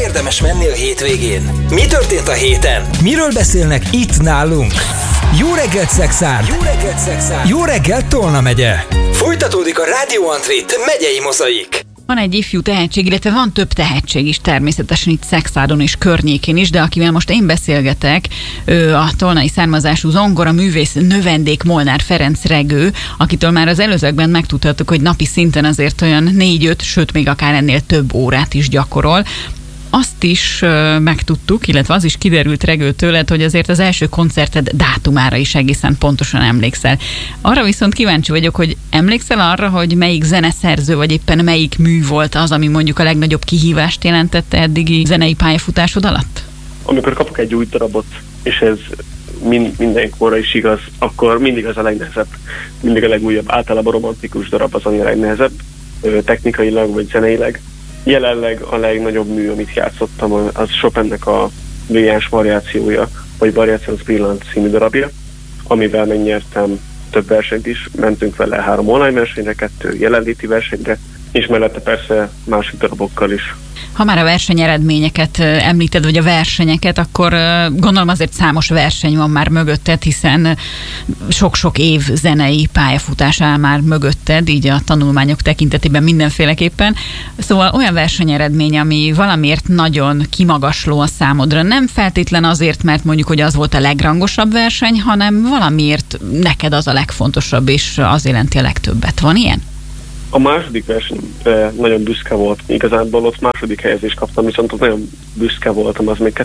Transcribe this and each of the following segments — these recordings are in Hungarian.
érdemes menni a hétvégén? Mi történt a héten? Miről beszélnek itt nálunk? Jó reggelt, Szexárd! Jó reggelt, Szexárd! Jó reggelt, Tolna megye! Folytatódik a Radio Antrit megyei mozaik. Van egy ifjú tehetség, illetve van több tehetség is természetesen itt Szexárdon és környékén is, de akivel most én beszélgetek, ő a tolnai származású zongora művész növendék Molnár Ferenc Regő, akitől már az előzőkben megtudhattuk, hogy napi szinten azért olyan 4-5, sőt még akár ennél több órát is gyakorol. Azt is megtudtuk, illetve az is kiderült Regő tőled, hogy azért az első koncerted dátumára is egészen pontosan emlékszel. Arra viszont kíváncsi vagyok, hogy emlékszel arra, hogy melyik zeneszerző, vagy éppen melyik mű volt az, ami mondjuk a legnagyobb kihívást jelentette eddigi zenei pályafutásod alatt? Amikor kapok egy új darabot, és ez mindenkorra is igaz, akkor mindig az a legnehezebb, mindig a legújabb, általában romantikus darab az, ami a legnehezebb, technikailag vagy zeneileg. Jelenleg a legnagyobb mű, amit játszottam, az Chopinnek a brilliáns variációja, vagy Variations Brillant című darabja, amivel megnyertem több versenyt is. Mentünk vele 3 online versenyre, 2 jelenléti versenyre, és mellette persze másik darabokkal is. Ha már a versenyeredményeket említed, vagy a versenyeket, akkor gondolom azért számos verseny van már mögötted, hiszen sok-sok év zenei pályafutás áll már mögötted, így a tanulmányok tekintetében mindenféleképpen. Szóval olyan versenyeredmény, ami valamiért nagyon kimagasló a számodra. Nem feltétlen azért, mert mondjuk, hogy az volt a legrangosabb verseny, hanem valamiért neked az a legfontosabb, és az jelenti a legtöbbet. Van ilyen? A második versenyre nagyon büszke volt. Igazából ott második helyezést kaptam, viszont ott nagyon büszke voltam, az még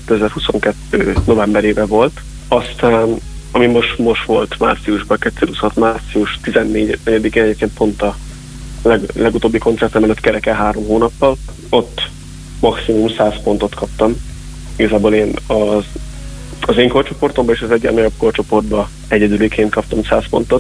2022 novemberében volt. Aztán, ami most volt márciusban, 2026 március 14-én, egyébként pont a legutóbbi koncertem előtt kereken 3 hónappal, ott maximum 100 pontot kaptam. Igazából én az én korcsoportomban és az egyenlőbb korcsoportban egyedüliként kaptam 100 pontot,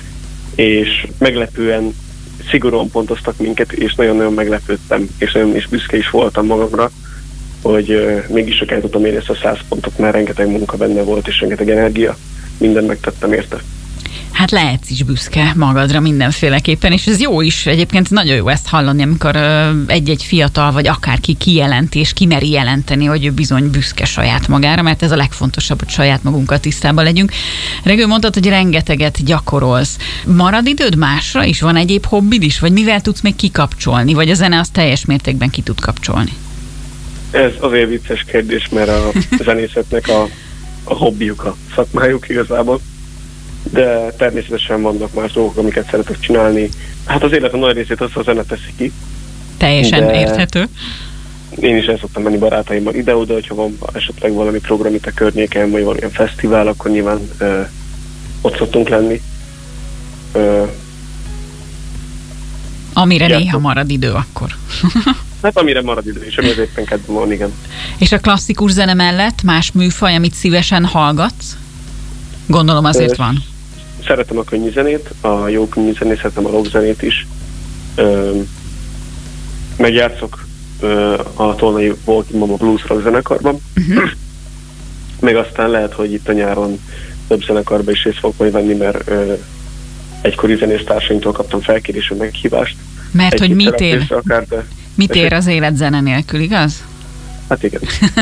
és meglepően szigorúan pontoztak minket, és nagyon-nagyon meglepődtem, és nagyon is büszke is voltam magamra, hogy mégis csak el tudtam érni ezt a 100 pontot, mert rengeteg munka benne volt, és rengeteg energia. Mindent megtettem érte. Hát lehetsz is büszke magadra mindenféleképpen, és ez jó is. Egyébként nagyon jó ezt hallani, amikor egy-egy fiatal, vagy akárki kijelenti, és kimeri jelenteni, hogy ő bizony büszke saját magára, mert ez a legfontosabb, hogy saját magunkkal tisztában legyünk. Regő, mondtad, hogy rengeteget gyakorolsz. Marad időd másra is? Van egyéb hobbid is? Vagy mivel tudsz még kikapcsolni? Vagy a zene azt teljes mértékben ki tud kapcsolni? Ez azért vicces kérdés, mert a zenészetnek a hobbiuk, a szakmájuk igazából. De természetesen vannak más dolgok, amiket szeretek csinálni. Hát az életem nagy részét azt a zene teszi ki. Teljesen érthető. Én is el szoktam menni barátaimmal ide-oda, hogyha van esetleg valami program itt a környéken, vagy valamilyen fesztivál, akkor nyilván ott szoktunk lenni. Amire néha marad idő akkor. Hát amire marad idő, és ami az éppen kedvem van, igen. És a klasszikus zene mellett más műfaj, amit szívesen hallgatsz? Gondolom azért van. Szeretem a könnyű zenét, a jó könnyű zenét, szeretem a rock zenét is. Megjátszok a tolnai Walking Mama Blues Rock zenekarban. Meg aztán lehet, hogy itt a nyáron több zenekarban is részt fogok majd venni, mert egykori zenésztársaimtól kaptam felkérésű meghívást. Mert hogy mit ér az élet zene nélkül, igaz? Hát igen.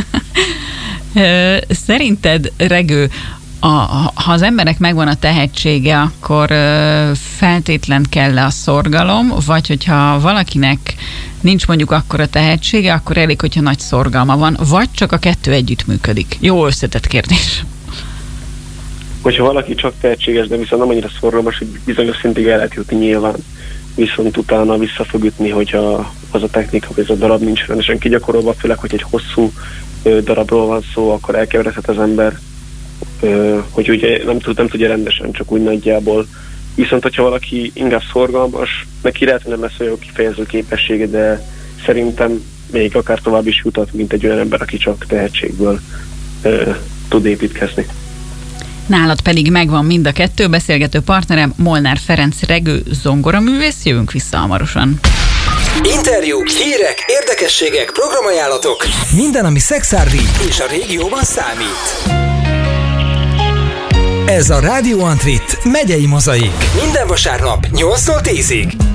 Szerinted, Regő, ha az embernek megvan a tehetsége, akkor feltétlen kell a szorgalom, vagy hogyha valakinek nincs mondjuk akkora tehetsége, akkor elég, hogyha nagy szorgalma van, vagy csak a kettő együtt működik? Jó összetett kérdés. Hogyha valaki csak tehetséges, de viszont nem annyira szorgalmas, hogy bizonyos szintig el lehet jutni nyilván, viszont utána vissza fog ütni, hogyha az a technika, vagy ez a darab nincs rendesen kigyakorolva, főleg, hogy egy hosszú darabról van szó, akkor elkeveredhet az ember, hogy ugye nem tudja rendesen, csak úgy nagyjából. Viszont, hogyha valaki inkább szorgalmas, neki lehet, hogy nem lesz olyan kifejező képessége, de szerintem még akár tovább is jutat, mint egy olyan ember, aki csak tehetségből tud építkezni. Nálad pedig megvan mind a kettő, beszélgető partnerem Molnár Ferenc Regő zongoraművész, jövünk vissza hamarosan. Interjúk, hírek, érdekességek, programajánlatok, minden, ami szexárdi és a régióban számít. Ez a Radio Antrit megyei mozaik. Minden vasárnap 8-tól 10-ig.